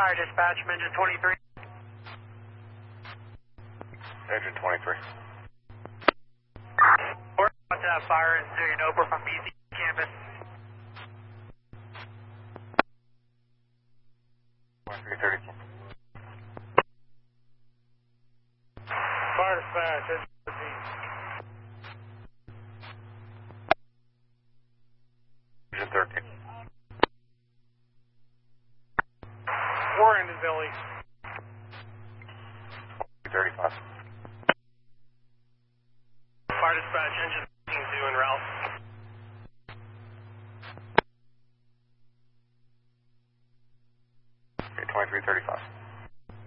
Fire dispatch, engine 23. Engine 23. We're about to have fire in Zillion Oprah from BC campus. 2334. Fire dispatch, engine 13. Engine 13. We're into Zilly. 35. Fire dispatch, engine 13 doing route. Okay, 2335.